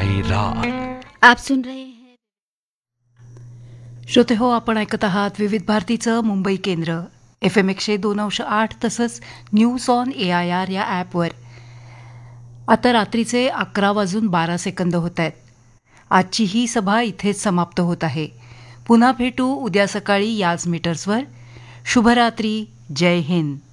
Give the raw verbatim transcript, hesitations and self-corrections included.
जाहिरात. आप सुन रहे हैं. श्रोते हो, आपण ऐकत आहात विविध भारतीचं मुंबई केंद्र एफ एम एकशे दोन अंश आठ तसंच news on A I R या ॲपवर. आता रात्रीचे अकरा वाजून बारा सेकंद होत आहेत. आजची ही सभा इथेच समाप्त होत आहे. पुन्हा भेटू उद्या सकाळी याच मीटर्सवर. शुभरात्री. जय हिंद.